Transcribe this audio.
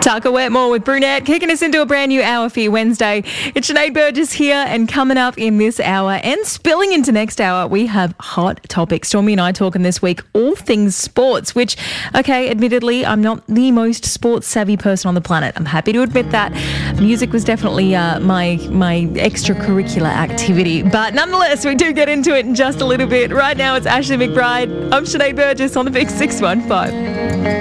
Tucker Wetmore with Brunette, kicking us into a brand new hour for you Wednesday. It's Sinead Burgess here, and coming up in this hour and spilling into next hour, we have hot topics. Stormy and I talking this week all things sports, which, okay, admittedly, I'm not the most sports savvy person on the planet. I'm happy to admit that. Music was definitely my extracurricular activity, but nonetheless, we do get into it in just a little bit. Right now, it's Ashley McBride. I'm Sinead Burgess on the Big 615.